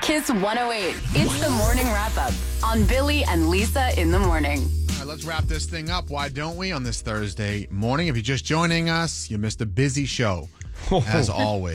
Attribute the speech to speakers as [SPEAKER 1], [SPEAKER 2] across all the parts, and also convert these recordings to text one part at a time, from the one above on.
[SPEAKER 1] Kiss 108. It's the morning wrap up on Billy and Lisa in the morning.
[SPEAKER 2] All right, let's wrap this thing up. Why don't we on this Thursday morning? If you're just joining us, you missed a busy show, as always.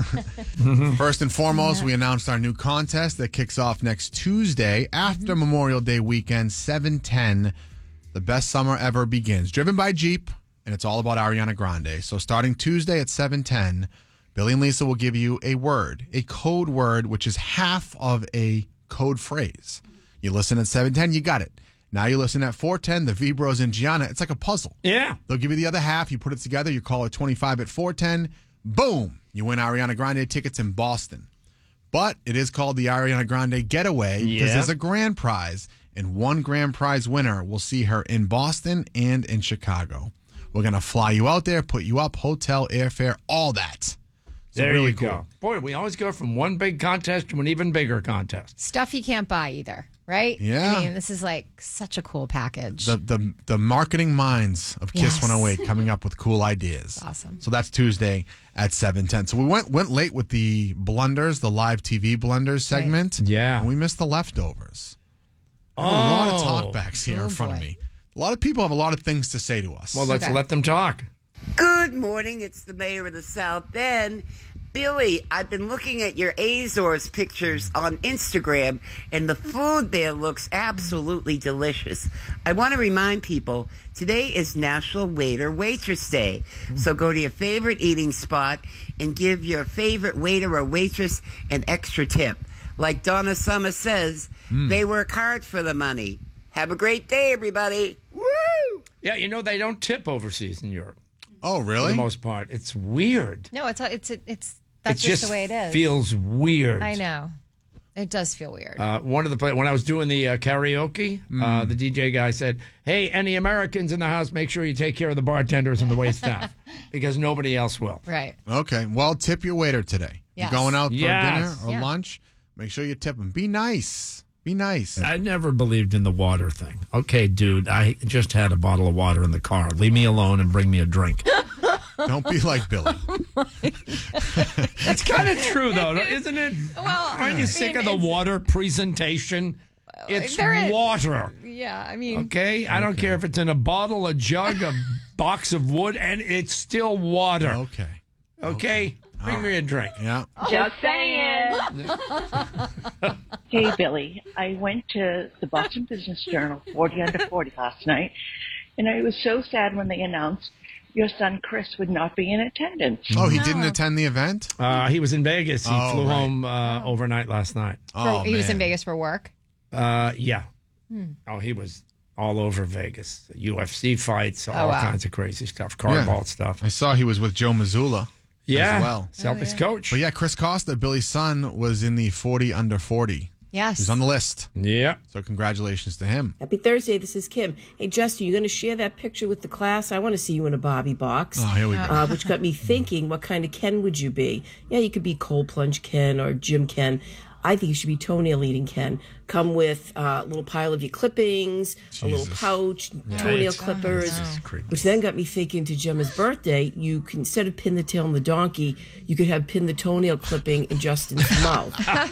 [SPEAKER 2] First and foremost, we announced our new contest that kicks off next Tuesday after Memorial Day weekend, 7/10. The best summer ever begins. Driven by Jeep, and it's all about Ariana Grande. So starting Tuesday at 7:10, Billy and Lisa will give you a word, a code word, which is half of a code phrase. You listen at 7:10, you got it. Now you listen at 4:10, the V-Bros and Gianna. It's like a puzzle.
[SPEAKER 3] Yeah.
[SPEAKER 2] They'll give you the other half. You put it together. You call it 25 at 4:10. Boom. You win Ariana Grande tickets in Boston. But it is called the Ariana Grande Getaway because there's a grand prize. And one grand prize winner will see her in Boston and in Chicago. We're going to fly you out there, put you up, hotel, airfare, all that. So
[SPEAKER 3] There
[SPEAKER 2] really
[SPEAKER 3] you go. Boy, we always go from one big contest to an even bigger contest.
[SPEAKER 4] Stuff you can't buy either, right?
[SPEAKER 2] Yeah.
[SPEAKER 4] I mean, this is like such a cool package.
[SPEAKER 2] The marketing minds of Kiss 108 coming up with cool ideas.
[SPEAKER 4] Awesome.
[SPEAKER 2] So that's Tuesday at 7:10. So we went late with the blunders, the live TV blunders segment.
[SPEAKER 3] Right. Yeah.
[SPEAKER 2] And we missed the leftovers. I have a lot of talkbacks here in front of me. A lot of people have a lot of things to say to us.
[SPEAKER 3] Well, let's let them talk.
[SPEAKER 5] Good morning. It's the mayor of the South Bend. Billy, I've been looking at your Azores pictures on Instagram, and the food there looks absolutely delicious. I want to remind people, today is National Waiter Waitress Day. So go to your favorite eating spot and give your favorite waiter or waitress an extra tip. Like Donna Summer says, they work hard for the money. Have a great day, everybody. Woo!
[SPEAKER 3] Yeah, you know, they don't tip overseas in Europe.
[SPEAKER 2] Oh,
[SPEAKER 3] For
[SPEAKER 2] really?
[SPEAKER 3] the most part. It's weird.
[SPEAKER 4] no, it's that's
[SPEAKER 3] It
[SPEAKER 4] just the way it is.
[SPEAKER 3] feels weird.
[SPEAKER 4] I know. It does feel weird.
[SPEAKER 3] One of the when I was doing the karaoke, the DJ guy said, "Hey, any Americans in the house, make sure you take care of the bartenders and the wait staff because nobody else will."
[SPEAKER 4] right.
[SPEAKER 2] Okay. Well, tip your waiter today.
[SPEAKER 4] Yes.
[SPEAKER 2] You're going out for
[SPEAKER 3] Yes.
[SPEAKER 2] dinner or
[SPEAKER 4] Yeah.
[SPEAKER 2] lunch, make sure you tip them. Be nice. Be nice.
[SPEAKER 6] I never believed in the water thing. Okay, dude, I just had a bottle of water in the car. Leave me alone and bring me a drink.
[SPEAKER 2] Don't be like Billy.
[SPEAKER 3] That's kind of true, though, isn't it?
[SPEAKER 4] Well,
[SPEAKER 3] Aren't you sick of the water presentation? It's
[SPEAKER 4] there-
[SPEAKER 3] water.
[SPEAKER 4] Yeah, I mean,
[SPEAKER 3] Okay? I don't care if it's in a bottle, a jug, a box of wood, and it's still water.
[SPEAKER 2] Okay.
[SPEAKER 3] Okay? Bring me a drink.
[SPEAKER 2] Yeah.
[SPEAKER 7] Just saying. Hey, Billy. I went to the Boston Business Journal 40 Under 40 last night, and I was so sad when they announced your son Chris would not be in attendance.
[SPEAKER 2] Oh, he didn't attend the event?
[SPEAKER 3] He was in Vegas. He
[SPEAKER 2] Oh,
[SPEAKER 3] flew
[SPEAKER 2] right.
[SPEAKER 3] home overnight last night.
[SPEAKER 2] Oh,
[SPEAKER 4] he was in
[SPEAKER 2] man.
[SPEAKER 4] Vegas for work.
[SPEAKER 3] Yeah. Oh, he was all over Vegas. UFC fights, all
[SPEAKER 4] wow.
[SPEAKER 3] kinds of crazy stuff, cardball stuff.
[SPEAKER 2] I saw he was with Joe Mazzulla
[SPEAKER 3] Yeah.
[SPEAKER 2] as well.
[SPEAKER 3] Celtics coach.
[SPEAKER 2] But yeah, Chris Costa, Billy's son, was in the 40 under 40.
[SPEAKER 4] Yes.
[SPEAKER 2] He's on the list.
[SPEAKER 3] Yeah.
[SPEAKER 2] So congratulations to him.
[SPEAKER 8] Happy Thursday, this is Kim. Hey, Justin, you going to share that picture with the class? I want to see you in a Bobby box.
[SPEAKER 2] Oh, here we go.
[SPEAKER 8] Which got me thinking, what kind of Ken would you be? Yeah, you could be Cold Plunge Ken or Jim Ken. I think you should be toenail eating Ken. Come with a little pile of your clippings, a little pouch, toenail clippers, which then got me thinking to Gemma's birthday, you can, instead of pin the tail on the donkey, you could have pin the toenail clipping in Justin's mouth.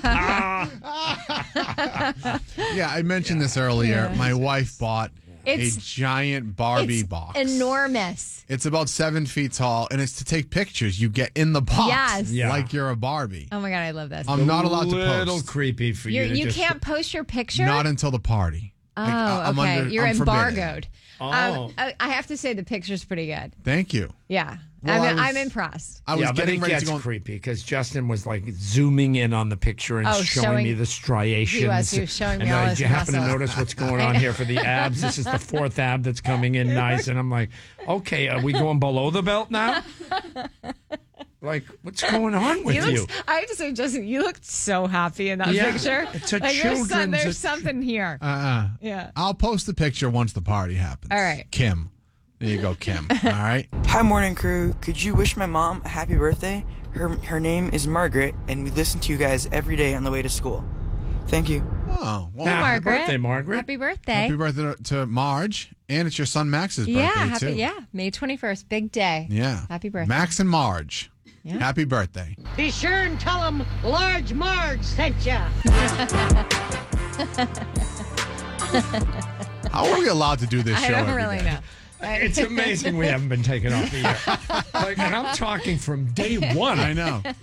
[SPEAKER 2] Yeah, I mentioned this earlier. My wife bought a
[SPEAKER 4] It's-
[SPEAKER 2] giant Barbie
[SPEAKER 4] It's
[SPEAKER 2] box.
[SPEAKER 4] enormous.
[SPEAKER 2] It's about 7 feet tall, and it's to take pictures. You get in the box
[SPEAKER 4] Yes.
[SPEAKER 3] Yeah.
[SPEAKER 2] like you're a Barbie.
[SPEAKER 4] Oh my God, I love this.
[SPEAKER 2] I'm not allowed to
[SPEAKER 3] little
[SPEAKER 2] post.
[SPEAKER 3] creepy for you.
[SPEAKER 4] You
[SPEAKER 3] just-
[SPEAKER 4] can't post your picture?
[SPEAKER 2] Not until the party.
[SPEAKER 4] Oh,
[SPEAKER 2] I'm
[SPEAKER 4] okay. You're
[SPEAKER 2] I'm forbidden.
[SPEAKER 4] embargoed.
[SPEAKER 3] Oh.
[SPEAKER 4] I have to say the picture's pretty good.
[SPEAKER 2] Thank you.
[SPEAKER 4] Yeah.
[SPEAKER 2] Well,
[SPEAKER 4] I'm impressed.
[SPEAKER 2] I was
[SPEAKER 3] Yeah, but
[SPEAKER 2] getting
[SPEAKER 3] it
[SPEAKER 2] ready
[SPEAKER 3] gets
[SPEAKER 2] to go.
[SPEAKER 3] creepy because Justin was like zooming in on the picture and
[SPEAKER 4] Oh,
[SPEAKER 3] showing me the striations.
[SPEAKER 4] He was showing me
[SPEAKER 3] and
[SPEAKER 4] all
[SPEAKER 3] did
[SPEAKER 4] his
[SPEAKER 3] you happen to
[SPEAKER 4] muscle.
[SPEAKER 3] notice what's going on here for the abs? This is the fourth ab that's coming in nice, and I'm like, okay, are we going below the belt now? Like, what's going on with you?
[SPEAKER 4] I have to say, Justin, you looked so happy in that
[SPEAKER 3] Yeah,
[SPEAKER 4] picture.
[SPEAKER 3] it's a
[SPEAKER 4] there's
[SPEAKER 3] children's-
[SPEAKER 4] something here. Yeah.
[SPEAKER 2] I'll post the picture once the party happens.
[SPEAKER 4] All right.
[SPEAKER 2] Kim. There you go, Kim. All right.
[SPEAKER 9] Hi, morning crew. Could you wish my mom a happy birthday? Her name is Margaret, and we listen to you guys every day on the way to school. Thank you.
[SPEAKER 2] Oh, well,
[SPEAKER 3] Happy
[SPEAKER 4] Margaret.
[SPEAKER 3] birthday, Margaret.
[SPEAKER 4] Happy birthday.
[SPEAKER 2] happy birthday to Marge. And it's your son Max's birthday,
[SPEAKER 4] yeah,
[SPEAKER 2] too.
[SPEAKER 4] May 21st, big day.
[SPEAKER 2] Yeah.
[SPEAKER 4] Happy birthday.
[SPEAKER 2] Max and Marge. Happy birthday.
[SPEAKER 10] Be sure and tell them Large Marge sent ya.
[SPEAKER 2] How are we allowed to do this show?
[SPEAKER 4] I don't
[SPEAKER 2] every
[SPEAKER 4] really
[SPEAKER 2] day?
[SPEAKER 4] know.
[SPEAKER 3] It's amazing we haven't been taken off the air. And I'm talking from day one.
[SPEAKER 2] I know.